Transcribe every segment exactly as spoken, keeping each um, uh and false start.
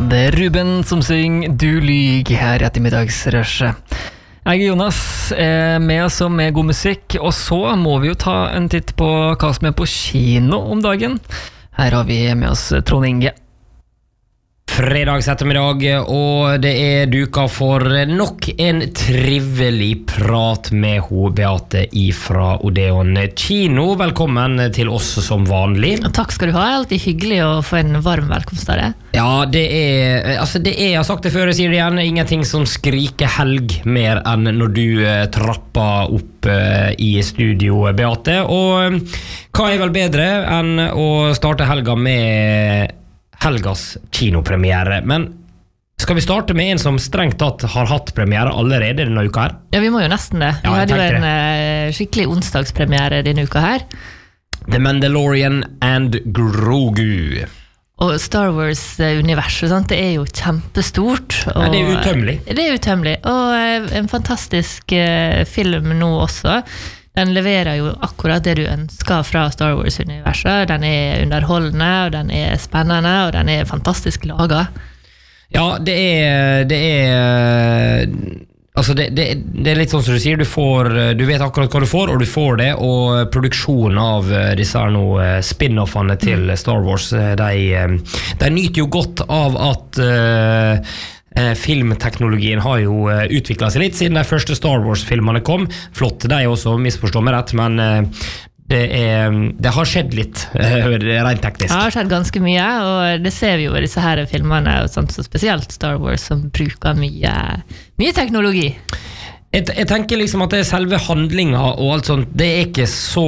Det er Ruben som synger Du lyg her etter middagsrushet. Jeg er Jonas, er med oss med god musikk, og så må vi jo ta en titt på hva som er på kino om dagen. Her har vi med oss Trond Inge. Fredags ettermiddag, og det er duka for nok en trivelig prat med ho Beate ifra Odeon Kino. Velkommen til oss som vanlig. Takk skal du ha, alltid hyggelig å få en varm velkomst av det. Ja, det er, altså det er, jeg har sagt det før, jeg sier det igjen, ingenting som skriker helg mer enn når du eh, trapper opp eh, i studio, Beate. Og hva er vel bedre enn å starte helga med helgas kinopremiere, men skal vi starte med en som strengt tatt har hatt premiere allerede denne uka her? Ja, vi må jo nesten det. Vi ja, hadde jo en uh, skikkelig onsdagspremiere denne uka her. The Mandalorian and Grogu. Og Star Wars-universet, sant? Det er jo kjempestort. Og, ja, det er utømmelig. Det er utømmelig, og uh, en fantastisk uh, film nå også. Den leverer jo akkurat det du ønsker fra Star Wars-universet. Den er underholdende, og den er spennende, og den er fantastisk laget. Ja, det er, det er altså det, det, det er litt sånn som du sier, du, får, du vet akkurat hva du får, og du får det, og produksjonen av disse her nå spin-offene til Star Wars, de, de nyter jo godt av at uh, Eh, filmteknologien har jo eh, utviklet seg litt siden de første Star Wars-filmene kom. Flott, de også, misforstår meg rett, men eh, det, er, det har skjedd litt eh, rent teknisk. Det har skjedd ganske mye, og det ser vi jo i disse her filmene, sånt, så spesielt Star Wars, som bruker mye, mye teknologi. Jeg, jeg tenker liksom at det er selve handlingen og alt sånt, det er ikke så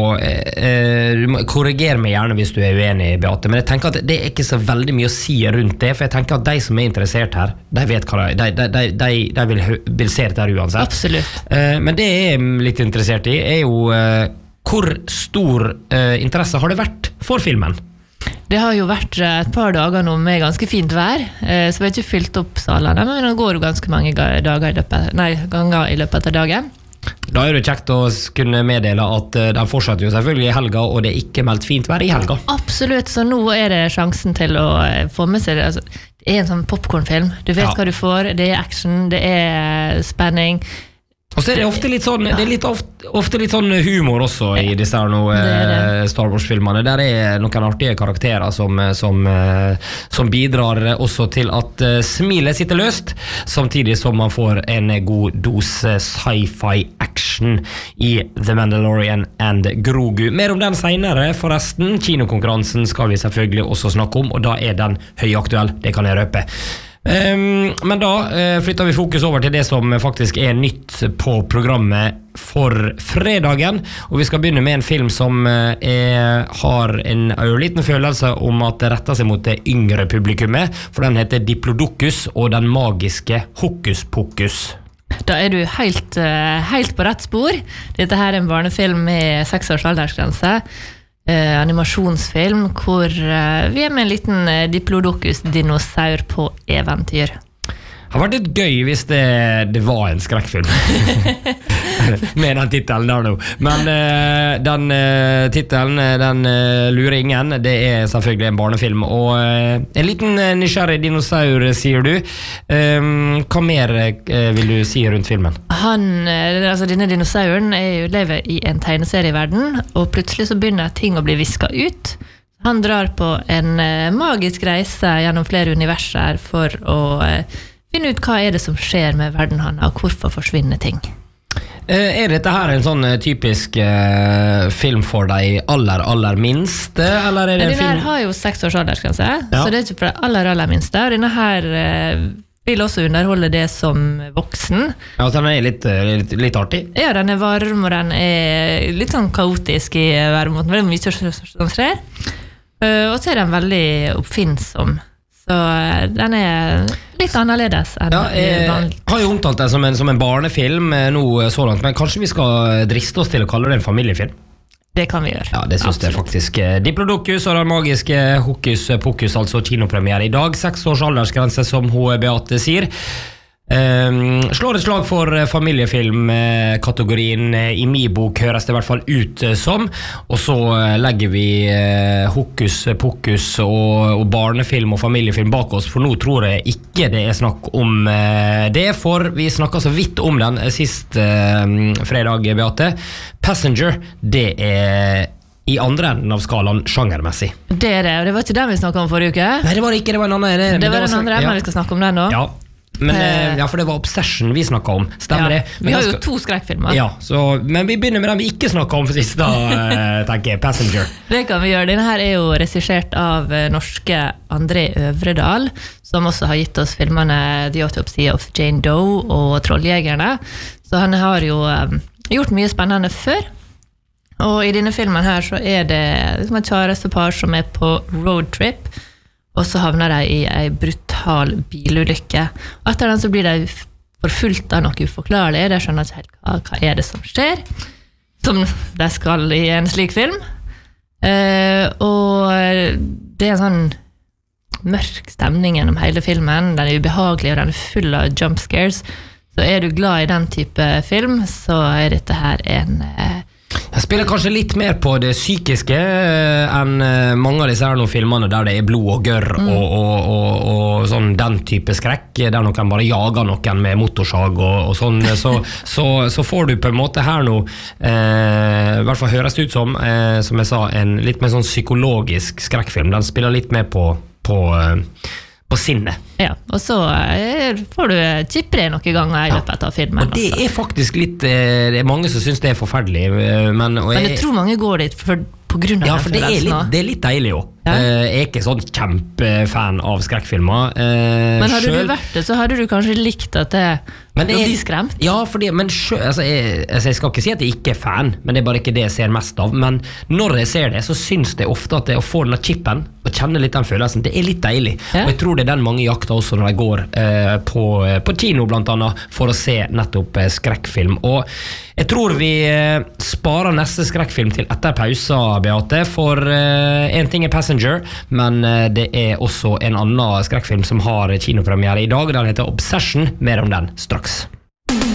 eh, du må korrigere meg gjerne hvis du er uenig, Beate, men jeg tenker at det er ikke så veldig mye å si rundt det, for jeg tenker at de som er interessert her, de vet hva de, de, de, de, de vil, vil se dette her uansett. Absolutt. Eh, men det jeg er litt interessert i er jo eh, hvor stor eh, interesse har det vært for filmen? Det har jo vært et par dager nå med ganske fint vær, så vi har ikke fylt opp salene, men det går jo ganske mange dager i løpet, nei, ganger i løpet av dagen. Da er det kjekt å kunne meddele at den fortsetter jo selvfølgelig i helga, og det er ikke meldt fint vær i helga. Absolutt, så nå er det sjansen til å få med seg det. Altså, det er en sånn popcornfilm. Du vet ja. Hva du får, det er action, det er spenning. Og så er det ofte litt sånn, det er litt ofte, ofte litt sånn humor også i disse her nå, det det. Star Wars-filmene. Der er noen artige karakterer som, som, som bidrar også til at smilet sitter løst, samtidig som man får en god dose sci-fi action i The Mandalorian and Grogu. Mer om den senere, forresten. Kinokonkurransen skal vi selvfølgelig også snakke om, og da er den høyaktuell, det kan jeg røpe. Um, men da uh, flytter vi fokus over til det som faktisk er nytt på programmet for fredagen, og vi skal begynne med en film som uh, er, har en ørliten følelse om at det retter seg mot det yngre publikummet, for den heter Diplodocus og den magiske Hokus Pokus. Da er du helt, uh, helt på rett spor. Dette her er en barnefilm med seks års aldersgrense. Uh, animasjonsfilm hvor uh, vi er med en liten uh, Diplodocus-dinosaur på eventyr. Det har vært litt gøy hvis det, det var en skrekkfilm med den titelen der nå, men uh, den uh, titelen den uh, lurer ingen. Det er selvfølgelig en barnefilm, og uh, en liten uh, nysgjerrig dinosaur, sier du. um, Hva mer uh, vil du si rundt filmen? Han, uh, altså denne dinosauren er jo, lever i en tegneserieverden, og plutselig så begynner ting å bli visket ut. Han drar på en uh, magisk reise gjennom flere universer for å uh, finne ut hva er det som skjer med verden han, og hvorfor forsvinner ting. Er dette her en sånn typisk uh, film for de aller, aller minste? Eller er det en denne film? her har jo seks års aldersgrense, ja. Så det er ikke for de aller, aller minste. Og denne her uh, vil også underholde det som voksen. Ja, den er litt, litt, litt artig. Ja, den er varm, og den er litt sånn kaotisk i væremåten. Veldig mye som skjer. Uh, og så er den veldig oppfinnsom. Så den er litt annerledes enn ja, jeg har jo omtalt den som en, som en barnefilm nå så langt, men kanskje vi skal driste oss til å kalle det en familiefilm? Det kan vi gjøre. Ja, det synes jeg faktisk. Diplodocus og den magiske Hokus Pokus, altså kinopremiere i dag. Seks års aldersgrense, som hun Beate sier. Um, slår et slag for familiefilmkategorien. I min bok høres det i hvert fall ut som. Og så legger vi uh, hokus pokus og, og barnefilm og familiefilm bak oss, for nå tror jeg ikke det er snakk om uh, det, for vi snakket så vidt om den sist uh, fredag, Beate. Passenger, det er i andre enden av skalaen sjangermessig. Det er det, og det var ikke den vi snakket om forrige uke. Nei, det var ikke, det var en annen. Det, det, det var var den andre, ja. men vi skal snakke om den nå. Ja. Men, eh, ja, for det var Obsession vi snakket om. Stemmer ja, det? Men vi har jo to skrekkfilmer. Ja, så, men vi begynner med den vi ikke snakket om for sist da, eh, tenker jeg, Passenger. Det kan vi gjøre. Denne her er jo regissert av norske André Øvredal, som også har gitt oss filmene The Autopsy of Jane Doe og Trolljegerne. Så han har jo um, gjort mye spennende før. Og i denne filmen her så er det liksom et kjærestepar som er på roadtrip, og så havner de i en brutal bilulykke. Og etter den så blir de forfulgt av noe uforklarlig. De skjønner ikke helt hva, hva er det som skjer, som de skal i en slik film. Eh, og det er en sånn mørk stemning gjennom hele filmen. Den er ubehagelig, og den er full av jump scares. Så er du glad i den type film, så er dette her en... Eh, Jeg spiller kanskje litt mer på det psykiske enn mange av disse her noen filmene der det er blod og gørr mm. og, og, og, og sånn den type skrekk, der noen bare jager noen med motorsag og, og sånn, så, så, så får du på en måte her nå, eh, i hvert fall høres det ut som, eh, som jeg sa, en litt mer sånn psykologisk skrekkfilm. Den spiller litt mer på, på eh, på sinnet. Ja, og så eh, får du chipre noen ganger i løpet av filmen. Og det er faktisk litt, eh, det er mange som synes det er forferdelig, men, og men jeg, jeg tror mange går dit for, på grunn av ja, for det er, litt, det er litt deilig jo. Ja. Jeg er ikke sånn kjempefan av skrekkfilmer. Men hadde selv, du vært det, så hadde du kanskje likt at det men det er de skremt. Ja, fordi, men selv, altså, jeg, altså, jeg skal ikke si at jeg ikke er fan, men det er bare ikke det jeg ser mest av. Men når jeg ser det, så synes jeg ofte at det å få denne chippen og kjenne litt den følelsen, det er litt deilig. Ja. Og jeg tror det er den mange jakter også når de går eh, på, på kino blant annet, for å se nettopp eh, skrekkfilm. Og jeg tror vi eh, sparer neste skrekkfilm til etter pausa, Beate, for eh, en ting er Passenger, men eh, det er også en annen skrekkfilm som har kinopremiere i dag. Den heter Obsession. Mer om den straks.